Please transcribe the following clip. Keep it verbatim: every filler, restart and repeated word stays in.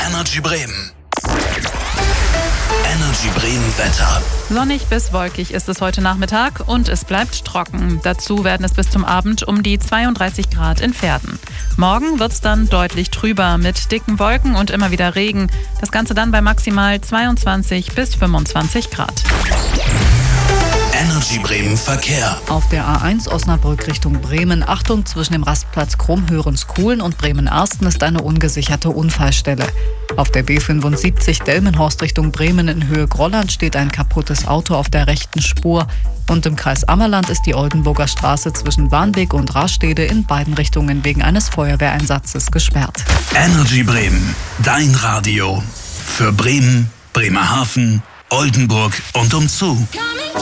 Energy Bremen. Energy Bremen Wetter. Sonnig bis wolkig ist es heute Nachmittag und es bleibt trocken. Dazu werden es bis zum Abend um die zweiunddreißig Grad in Verden. Morgen wird es dann deutlich trüber mit dicken Wolken und immer wieder Regen. Das Ganze dann bei maximal zweiundzwanzig bis fünfundzwanzig Grad. Energy Bremen Verkehr. Auf der A eins Osnabrück Richtung Bremen, Achtung, zwischen dem Rastplatz Krummhörens-Kuhlen und Bremen-Arsten ist eine ungesicherte Unfallstelle. Auf der B fünfundsiebzig Delmenhorst Richtung Bremen in Höhe Grolland steht ein kaputtes Auto auf der rechten Spur. Und im Kreis Ammerland ist die Oldenburger Straße zwischen Warnweg und Rastede in beiden Richtungen wegen eines Feuerwehreinsatzes gesperrt. Energy Bremen, dein Radio. Für Bremen, Bremerhaven, Oldenburg und umzu.